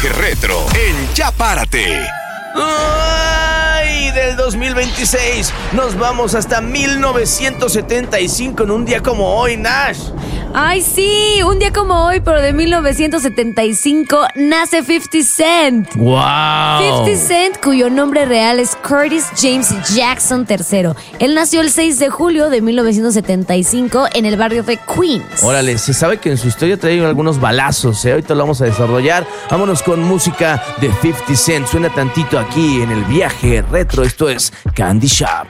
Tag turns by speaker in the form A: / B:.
A: Retro en Ya Párate.
B: ¡Ay! Del 2026 nos vamos hasta 1975 en un día como hoy, Nash.
C: Ay, sí, un día como hoy, pero de 1975, nace 50 Cent.
B: ¡Wow!
C: 50 Cent, cuyo nombre real es Curtis James Jackson III. Él nació el 6 de julio de 1975 en el barrio de Queens.
B: Órale, se sabe que en su historia trae algunos balazos, ¿eh? Ahorita lo vamos a desarrollar. Vámonos con música de 50 Cent. Suena tantito aquí en el viaje retro. Esto es Candy Shop.